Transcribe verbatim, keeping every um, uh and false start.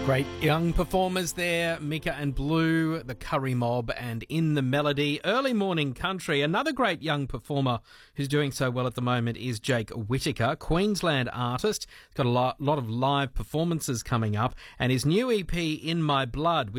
Great young performers there, Mika and Blue, the Curry Mob, and In the Melody. Early morning country. Another great young performer who's doing so well at the moment is Jake Whittaker, Queensland artist. Got a lot, lot of live performances coming up, and his new E P, In My Blood,